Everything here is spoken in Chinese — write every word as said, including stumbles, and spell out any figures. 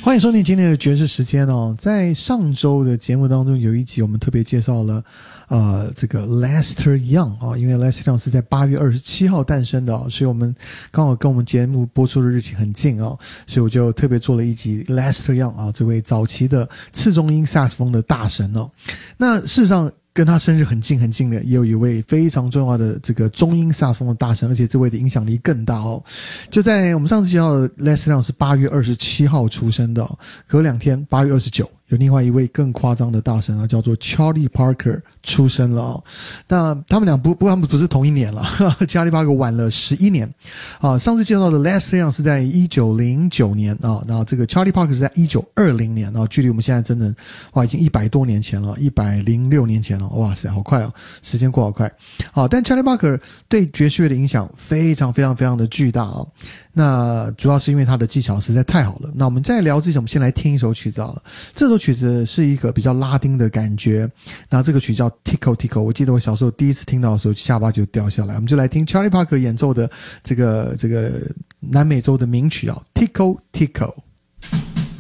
欢迎收听今天的爵士时间哦。在上周的节目当中，有一集我们特别介绍了呃这个 Lester Young 啊、哦，因为 Lester Young 是在八月二十七号诞生的哦，所以我们刚好跟我们节目播出的日期很近哦，所以我就特别做了一集 Lester Young 啊、哦，这位早期的次中音萨克斯风的大神哦。那事实上跟他生日很近很近的，也有一位非常重要的这个中音萨克斯风的大神，而且这位的影响力更大哦。就在我们上次介绍的 Lester Young 是八月二十七号出生的哦，隔两天八月二十九有另外一位更夸张的大神啊，叫做 Charlie Parker 出生了哦。那他们俩不不他们不是同一年了，Charlie Parker 晚了十一年啊。上次介绍的 Lester Young 是在一九零九年啊，然后这个 Charlie Parker 是在一九二零年啊，距离我们现在真的哇已经一百多年前了，一百零六年前了，哇塞，好快哦，时间过好快。好，但 Charlie Parker 对爵士乐的影响非常非常非常的巨大哦。那主要是因为他的技巧实在太好了。那我们在聊之前，我们先来听一首曲子好了。这首曲子是一个比较拉丁的感觉，那这个曲叫 Tico Tico， 我记得我小时候第一次听到的时候下巴就掉下来。我们就来听 Charlie Parker 演奏的这个这个南美洲的名曲啊 Tico Tico。